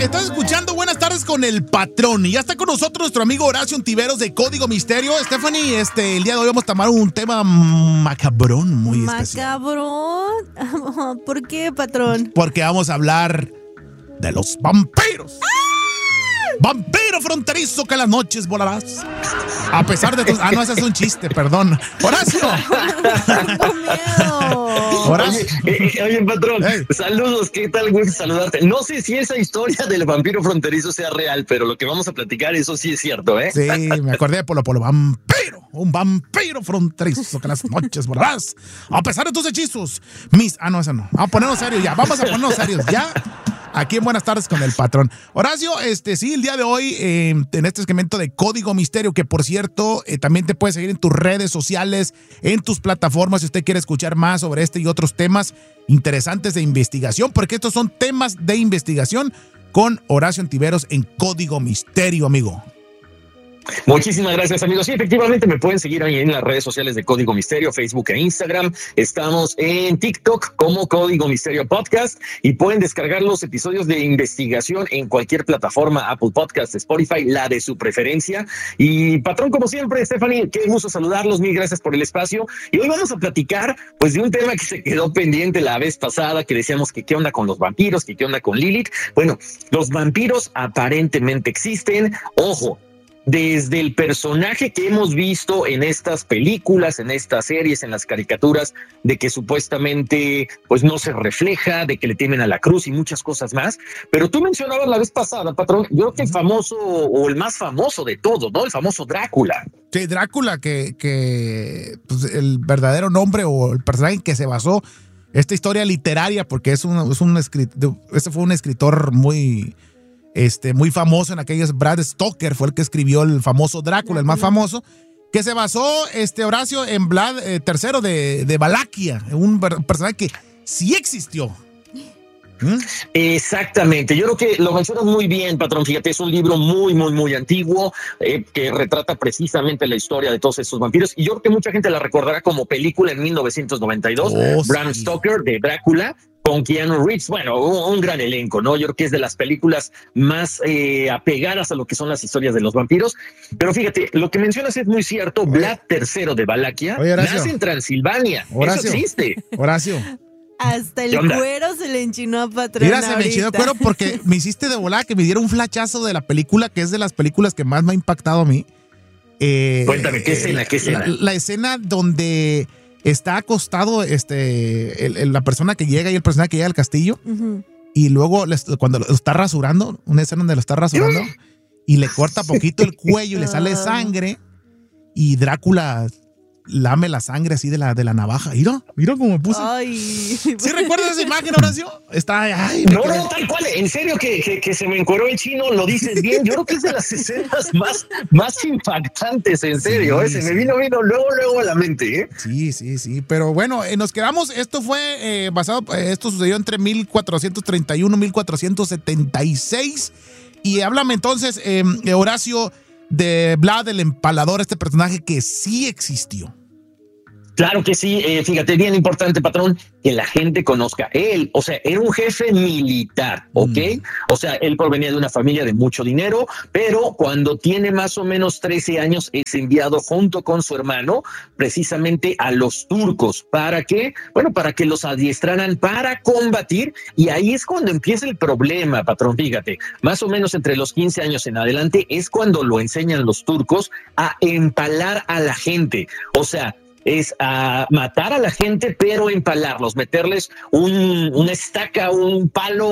estás escuchando Buenas Tardes con el Patrón. Y ya está con nosotros nuestro amigo Horacio Ontiveros de Código Misterio. Stephanie, el día de hoy vamos a tomar un tema macabrón muy especial. ¿Macabrón? ¿Por qué, patrón? Porque vamos a hablar de los vampiros. Vampiro fronterizo que en las noches volarás. A pesar de tus... Ah, no, ese es un chiste, perdón. ¡Horacio! Tengo miedo. Horacio. Oye, patrón, Hey. Saludos, ¿qué tal? Gusto saludarte. No sé si esa historia del vampiro fronterizo sea real, pero lo que vamos a platicar, eso sí es cierto, ¿eh? Sí, me acordé de Polo Polo. Vampiro, un vampiro fronterizo que en las noches volarás. A pesar de tus hechizos. Ah, no, esa no. Vamos a ponernos serios ya. Vamos a ponernos serios ya. Aquí en Buenas Tardes con el Patrón. Horacio, sí, el día de hoy, en este segmento de Código Misterio, que por cierto, también te puedes seguir en tus redes sociales, en tus plataformas, si usted quiere escuchar más sobre este y otros temas interesantes de investigación, porque estos son temas de investigación con Horacio Ontiveros en Código Misterio, amigo. Muchísimas gracias, amigos. Sí, efectivamente me pueden seguir ahí en las redes sociales de Código Misterio, Facebook e Instagram. Estamos en TikTok como Código Misterio Podcast y pueden descargar los episodios de investigación en cualquier plataforma, Apple Podcast, Spotify, la de su preferencia. Y patrón, como siempre, Stephanie, qué gusto saludarlos. Mil gracias por el espacio. Y hoy vamos a platicar pues de un tema que se quedó pendiente la vez pasada, que decíamos que qué onda con los vampiros, que qué onda con Lilith. Bueno, los vampiros aparentemente existen. Ojo, desde el personaje que hemos visto en estas películas, en estas series, en las caricaturas, de que supuestamente pues no se refleja, de que le temen a la cruz y muchas cosas más. Pero tú mencionabas la vez pasada, patrón, yo creo que el famoso o el más famoso de todos, ¿no? El famoso Drácula. Sí, Drácula, que pues, el verdadero nombre o el personaje en que se basó esta historia literaria, porque este fue un escritor muy famoso en aquellos. Brad Stoker fue el que escribió el famoso Drácula, el más famoso, que se basó, Horacio, en Vlad III de Valaquia, un personaje que sí existió. Exactamente, yo creo que lo mencionas muy bien, patrón. Fíjate, es un libro muy antiguo que retrata precisamente la historia de todos estos vampiros, y yo creo que mucha gente la recordará como película en 1992, Bram Stoker de Drácula con Keanu Reeves. Bueno, un gran elenco, ¿no? Yo creo que es de las películas más apegadas a lo que son las historias de los vampiros. Pero fíjate, lo que mencionas es muy cierto. Vlad III de Valaquia nace en Transilvania. Horacio, eso existe. Horacio. Hasta el cuero se le enchinó a patrón. Mira, se me enchinó el cuero porque me hiciste de volada que me diera un flachazo de la película, que es de las películas que más me ha impactado a mí. Cuéntame, ¿qué escena? La escena donde está acostado la persona que llega y el personaje que llega al castillo, y luego cuando lo está rasurando, una escena donde lo está rasurando y le corta poquito el cuello y le sale sangre, y Drácula lame la sangre así de la navaja. Mira cómo me puse. Ay. ¿Sí recuerdas esa imagen, Horacio? No, tal cual. En serio que se me encueró el chino, lo dices bien. Yo creo que es de las escenas más impactantes, en serio. Se me vino luego a la mente, ¿eh? Sí. Pero bueno, nos quedamos. Esto fue esto sucedió entre 1431 y 1476. Y háblame entonces, Horacio, de Vlad el Empalador, este personaje que sí existió. Claro que sí, fíjate, bien importante, patrón, que la gente conozca. Él, o sea, era un jefe militar, ¿ok? O sea, él provenía de una familia de mucho dinero, pero cuando tiene más o menos 13 años es enviado junto con su hermano precisamente a los turcos. ¿Para qué? Bueno, para que los adiestraran para combatir, y ahí es cuando empieza el problema, patrón, fíjate. Más o menos entre los 15 años en adelante es cuando lo enseñan los turcos a empalar a la gente. O sea, es a matar a la gente, pero empalarlos, meterles una estaca, un palo,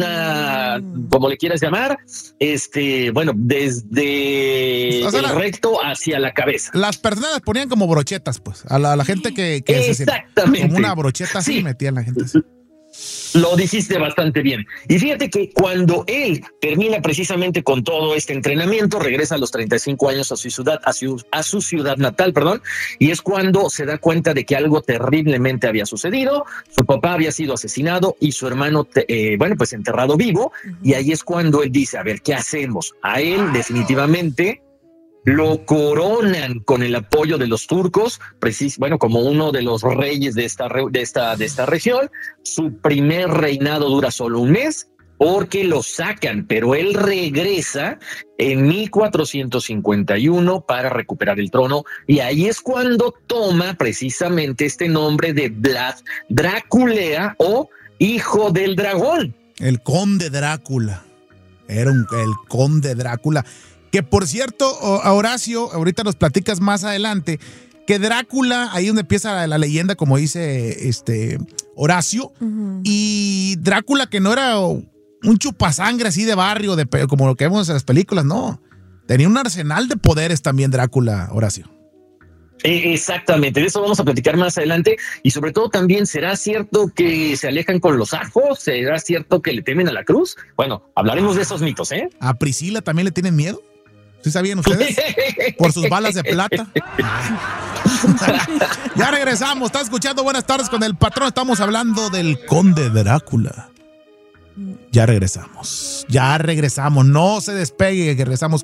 como le quieras llamar, bueno, desde el recto hacia la cabeza. Las personas las ponían como brochetas, pues, a la gente que exactamente, como una brocheta así, metían la gente así. Lo dijiste bastante bien. Y fíjate que cuando él termina precisamente con todo este entrenamiento, regresa a los 35 años a su ciudad natal, y es cuando se da cuenta de que algo terriblemente había sucedido. Su papá había sido asesinado y su hermano, pues enterrado vivo. Y ahí es cuando él dice, a ver, ¿qué hacemos? A él definitivamente lo coronan con el apoyo de los turcos, como uno de los reyes de esta región. Su primer reinado dura solo un mes porque lo sacan, pero él regresa en 1451 para recuperar el trono, y ahí es cuando toma precisamente este nombre de Vlad Drácula o Hijo del Dragón. El conde Drácula. Era el conde Drácula. Que por cierto, Horacio, ahorita nos platicas más adelante, que Drácula, ahí donde empieza la leyenda, como dice Horacio, y Drácula que no era un chupasangre así de barrio, como lo que vemos en las películas, no. Tenía un arsenal de poderes también Drácula, Horacio. Exactamente, de eso vamos a platicar más adelante, y sobre todo también, ¿será cierto que se alejan con los ajos? ¿Será cierto que le temen a la cruz? Bueno, hablaremos de esos mitos, ¿eh? ¿A Priscila también le tienen miedo? ¿Sí sabían ustedes? Por sus balas de plata. Ya regresamos, está escuchando Buenas Tardes con el Patrón, estamos hablando del conde Drácula. Ya regresamos, no se despegue, que regresamos